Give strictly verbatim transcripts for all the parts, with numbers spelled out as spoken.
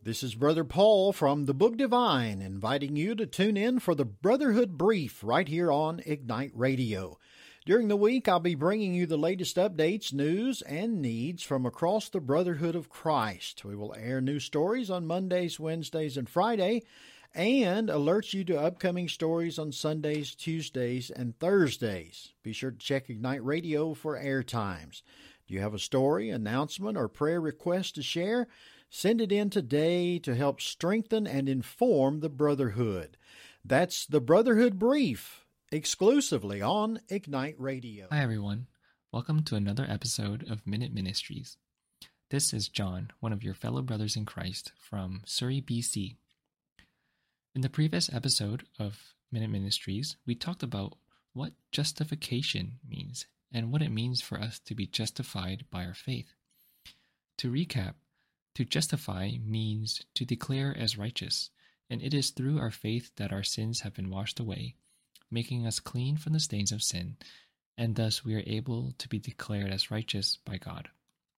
This is Brother Paul from the Book Divine, inviting you to tune in for the Brotherhood Brief right here on Ignite Radio. During the week, I'll be bringing you the latest updates, news, and needs from across the Brotherhood of Christ. We will air new stories on Mondays, Wednesdays, and Friday, and alert you to upcoming stories on Sundays, Tuesdays, and Thursdays. Be sure to check Ignite Radio for air times. Do you have a story, announcement, or prayer request to share? Send it in today to help strengthen and inform the Brotherhood. That's the Brotherhood Brief, exclusively on Ignite Radio. Hi everyone, welcome to another episode of Minute Ministries. This is John, one of your fellow brothers in Christ from Surrey, B C. In the previous episode of Minute Ministries, we talked about what justification means and what it means for us to be justified by our faith. To recap, to justify means to declare as righteous, and it is through our faith that our sins have been washed away, making us clean from the stains of sin, and thus we are able to be declared as righteous by God.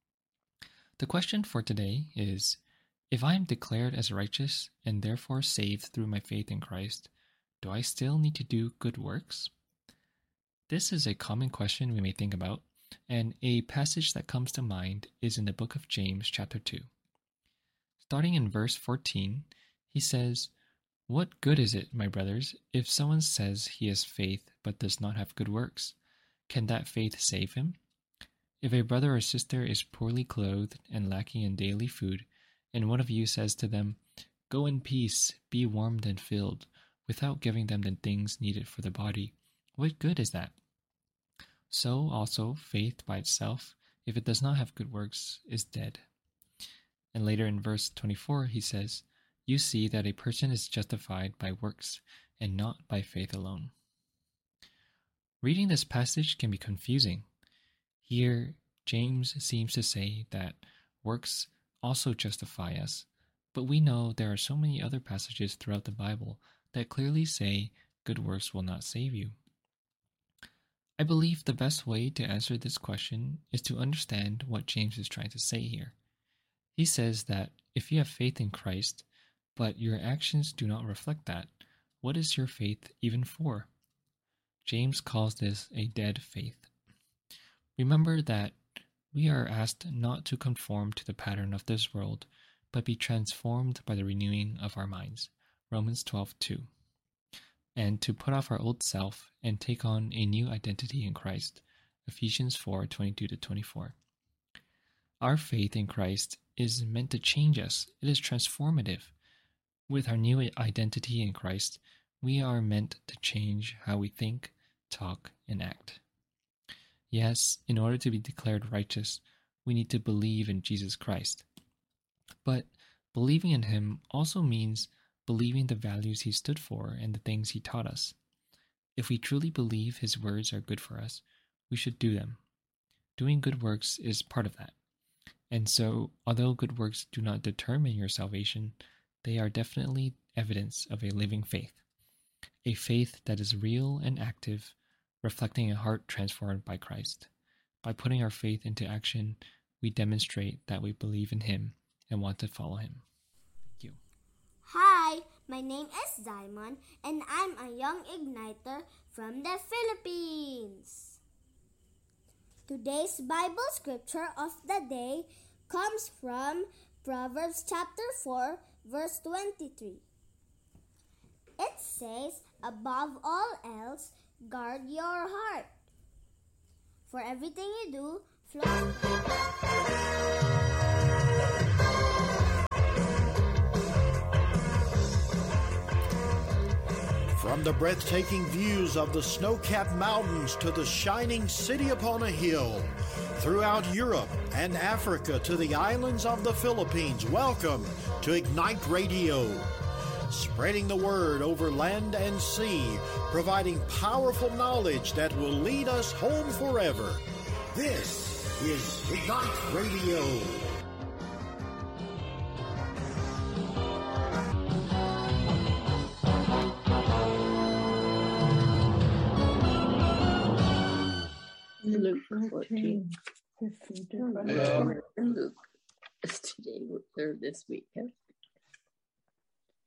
The question for today is, if I am declared as righteous and therefore saved through my faith in Christ, do I still need to do good works? This is a common question we may think about, and a passage that comes to mind is in the book of James chapter two. Starting in verse fourteen, he says, "What good is it, my brothers, if someone says he has faith but does not have good works? Can that faith save him? If a brother or sister is poorly clothed and lacking in daily food, and one of you says to them, 'Go in peace, be warmed and filled,' without giving them the things needed for the body, what good is that? So also faith by itself, if it does not have good works, is dead." And later in verse twenty-four, he says, "You see that a person is justified by works and not by faith alone." Reading this passage can be confusing. Here, James seems to say that works also justify us, but we know there are so many other passages throughout the Bible that clearly say good works will not save you. I believe the best way to answer this question is to understand what James is trying to say here. He says that if you have faith in Christ, but your actions do not reflect that, what is your faith even for? James calls this a dead faith. Remember that we are asked not to conform to the pattern of this world, but be transformed by the renewing of our minds, Romans twelve two, and to put off our old self and take on a new identity in Christ, Ephesians four twenty-two to twenty-four. Our faith in Christ is meant to change us. It is transformative. With our new identity in Christ, we are meant to change how we think, talk, and act. Yes, in order to be declared righteous, we need to believe in Jesus Christ. But believing in Him also means believing the values He stood for and the things He taught us. If we truly believe His words are good for us, we should do them. Doing good works is part of that. And so, although good works do not determine your salvation, they are definitely evidence of a living faith. A faith that is real and active, reflecting a heart transformed by Christ. By putting our faith into action, we demonstrate that we believe in Him and want to follow Him. Thank you. Hi, my name is Zymon, and I'm a young igniter from the Philippines. Today's Bible scripture of the day comes from Proverbs chapter four, verse twenty-three. It says, "Above all else, guard your heart, for everything you do flows." From the breathtaking views of the snow-capped mountains to the shining city upon a hill, throughout Europe and Africa to the islands of the Philippines, welcome to Ignite Radio. Spreading the word over land and sea, providing powerful knowledge that will lead us home forever. This is Ignite Radio. Luke fourteen. Um, Luke is today or this week. Huh?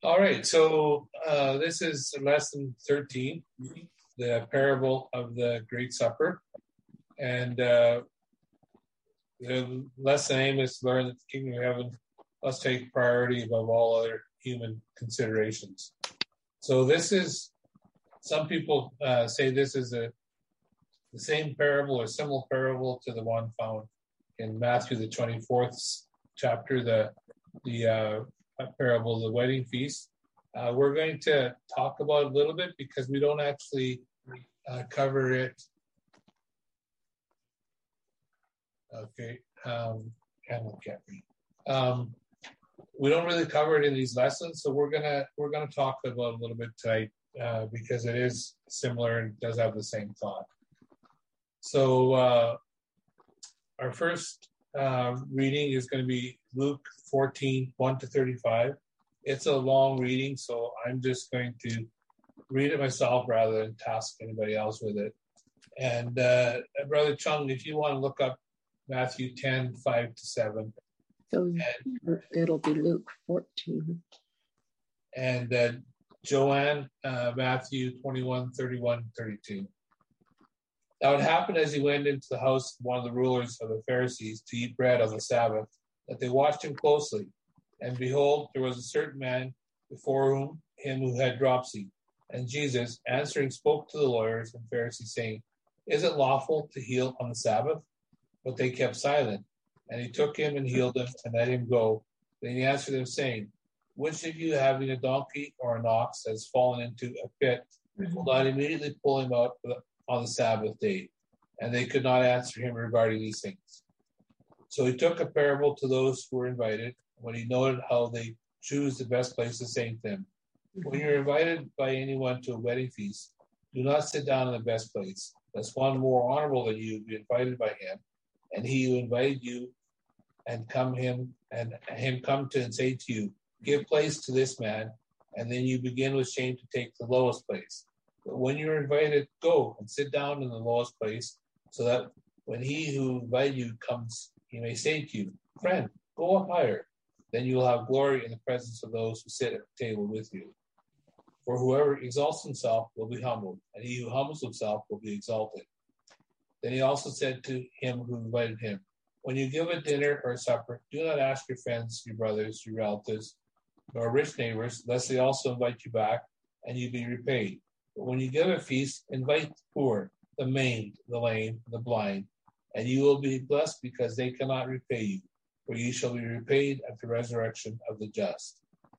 All right, so uh, this is lesson thirteen, the parable of the Great Supper. And uh, the lesson aim is to learn that the kingdom of heaven must take priority above all other human considerations. So this is, some people uh, say this is a the same parable or similar parable to the one found in Matthew, the twenty-fourth chapter, the, the uh, parable of the wedding feast. Uh, we're going to talk about it a little bit because we don't actually uh, cover it. Okay, um, and look at me. Um, we don't really cover it in these lessons, so we're gonna we're gonna talk about it a little bit tonight uh, because it is similar and does have the same thought. So uh, our first uh, reading is going to be Luke fourteen, one to thirty-five. It's a long reading, so I'm just going to read it myself rather than task anybody else with it. And uh, Brother Chung, if you want to look up Matthew ten, five to seven. So and, it'll be Luke fourteen. And uh, Joanne, uh, Matthew twenty-one, thirty-one, thirty-two. Now it happened as he went into the house of one of the rulers of the Pharisees to eat bread on the Sabbath, that they watched him closely. And behold, there was a certain man before whom him who had dropsy. And Jesus, answering, spoke to the lawyers and Pharisees, saying, Is it lawful to heal on the Sabbath? But they kept silent. And he took him and healed him and let him go. Then he answered them, saying, Which of you, having a donkey or an ox, has fallen into a pit, will not immediately pull him out on the Sabbath day? And they could not answer him regarding these things. So he took a parable to those who were invited, when he noted how they choose the best places, saying to them, When you're invited by anyone to a wedding feast, do not sit down in the best place, lest one more honorable than you be invited by him, and he who invited you and come him and him come to and say to you, Give place to this man, and then you begin with shame to take the lowest place. But when you're invited, go and sit down in the lowest place, so that when he who invited you comes, he may say to you, Friend, go up higher. Then you will have glory in the presence of those who sit at the table with you. For whoever exalts himself will be humbled, and he who humbles himself will be exalted. Then he also said to him who invited him, When you give a dinner or a supper, do not ask your friends, your brothers, your relatives, nor rich neighbors, lest they also invite you back, and you be repaid. But when you give a feast, invite the poor, the maimed, the lame, the blind, and you will be blessed because they cannot repay you, for you shall be repaid at the resurrection of the just.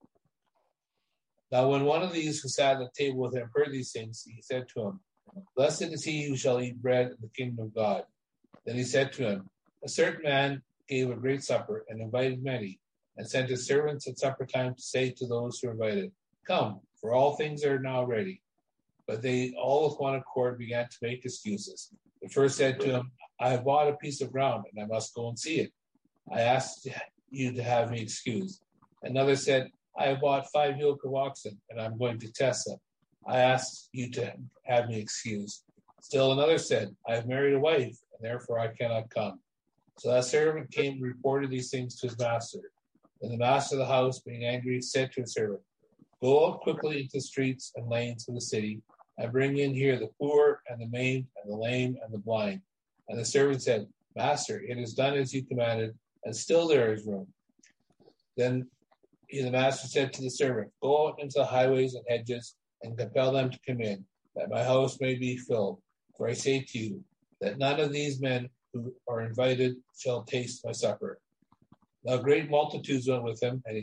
Now when one of these who sat at the table with him heard these things, he said to him, Blessed is he who shall eat bread in the kingdom of God. Then he said to him, A certain man gave a great supper and invited many, and sent his servants at supper time to say to those who were invited, Come, for all things are now ready. But they all with one accord began to make excuses. The first said to him, I have bought a piece of ground, and I must go and see it. I asked you to have me excused. Another said, I have bought five yoke of oxen, and I'm going to test them. I asked you to have me excused. Still another said, I have married a wife, and therefore I cannot come. So that servant came and reported these things to his master. And the master of the house, being angry, said to his servant, Go out quickly into the streets and lanes of the city, and bring in here the poor, and the maimed, and the lame, and the blind. And the servant said, Master, it is done as you commanded, and still there is room. Then the master said to the servant, Go out into the highways and hedges, and compel them to come in, that my house may be filled. For I say to you, that none of these men who are invited shall taste my supper. Now great multitudes went with him, and he